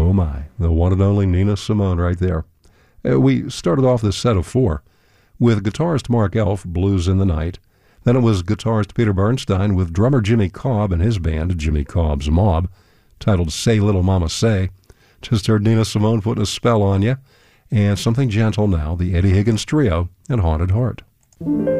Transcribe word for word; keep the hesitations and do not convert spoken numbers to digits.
Oh my, the one and only Nina Simone right there. Uh, we started off this set of four with guitarist Mark Elf, Blues in the Night. Then it was guitarist Peter Bernstein with drummer Jimmy Cobb and his band, Jimmy Cobb's Mob, titled Say Little Mama Say. Just heard Nina Simone putting a spell on you. And something gentle now, the Eddie Higgins Trio and Haunted Heart.